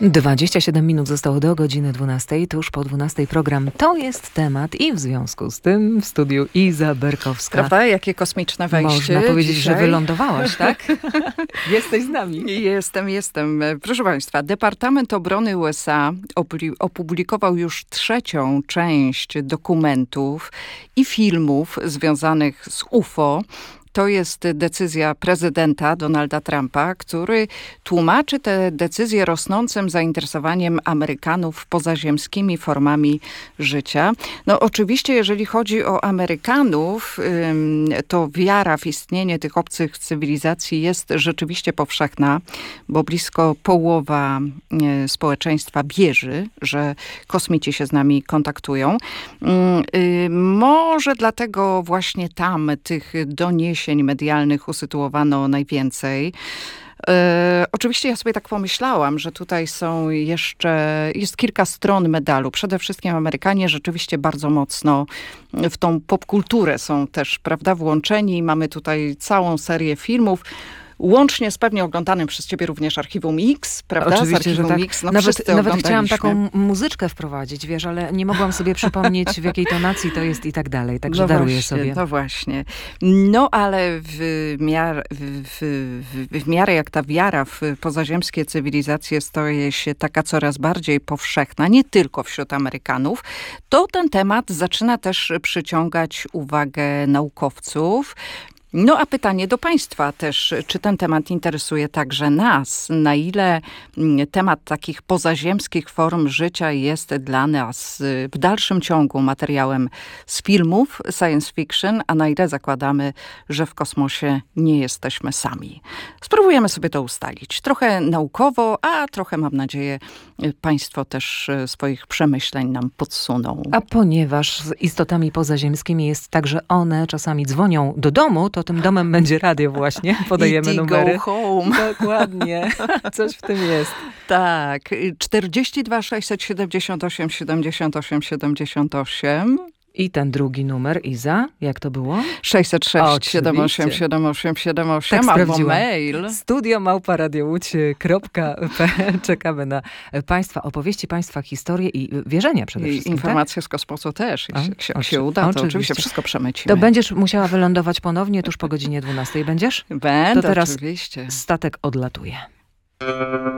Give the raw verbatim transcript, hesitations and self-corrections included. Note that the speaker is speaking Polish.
dwadzieścia siedem minut zostało do godziny dwunastej, tuż po dwunastej program To jest temat i w związku z tym w studiu Iza Berkowska. Prawda? Jakie kosmiczne wejście. Można powiedzieć, dzisiaj. że wylądowałaś, tak? Jesteś z nami. Jestem, jestem. Proszę Państwa, Departament Obrony U S A opublikował już trzecią część dokumentów i filmów związanych z U F O. To jest decyzja prezydenta Donalda Trumpa, który tłumaczy tę decyzję rosnącym zainteresowaniem Amerykanów pozaziemskimi formami życia. No oczywiście, jeżeli chodzi o Amerykanów, to wiara w istnienie tych obcych cywilizacji jest rzeczywiście powszechna, bo blisko połowa społeczeństwa wierzy, że kosmici się z nami kontaktują. Może dlatego właśnie tam tych doniesień medialnych usytuowano najwięcej. E, oczywiście ja sobie tak pomyślałam, że tutaj są jeszcze, jest kilka stron medalu. Przede wszystkim Amerykanie rzeczywiście bardzo mocno w tą popkulturę są też, prawda, włączeni. Mamy tutaj całą serię filmów. Łącznie z pewnie oglądanym przez ciebie również Archiwum X, prawda? Oczywiście, z Archiwum że tak. X, no nawet, nawet chciałam taką oglądaliśmy. muzyczkę wprowadzić, wiesz, ale nie mogłam sobie przypomnieć, w jakiej tonacji to jest i tak dalej. Także no daruję właśnie, sobie. No właśnie. No ale w miarę, w, w, w miarę jak ta wiara w pozaziemskie cywilizacje staje się taka coraz bardziej powszechna, nie tylko wśród Amerykanów, to ten temat zaczyna też przyciągać uwagę naukowców. No a pytanie do Państwa też, czy ten temat interesuje także nas? Na ile temat takich pozaziemskich form życia jest dla nas w dalszym ciągu materiałem z filmów science fiction, a na ile zakładamy, że w kosmosie nie jesteśmy sami? Spróbujemy sobie to ustalić. Trochę naukowo, a trochę, mam nadzieję, Państwo też swoich przemyśleń nam podsuną. A ponieważ z istotami pozaziemskimi jest tak, że one czasami dzwonią do domu, to tym domem będzie radio właśnie. Podajemy E T numery. Go home. Dokładnie. Coś w tym jest. Tak. czterdzieści dwa sześćset siedemdziesiąt osiem siedemdziesiąt osiem siedemdziesiąt osiem. I ten drugi numer, Iza, jak to było? sześćset sześć siedem osiem siedem osiem siedem osiem Tak albo sprawdziłam. mail. studio małpa radio łódź kropka pe el. Czekamy na Państwa opowieści, Państwa historie i wierzenia przede wszystkim. I informacje tak? z kosmosu też. A, jak się, jak oczy, się uda, to oczywiście. oczywiście wszystko przemycimy. To będziesz musiała wylądować ponownie tuż po godzinie dwunastej. Będziesz? Będę, to teraz oczywiście. statek odlatuje.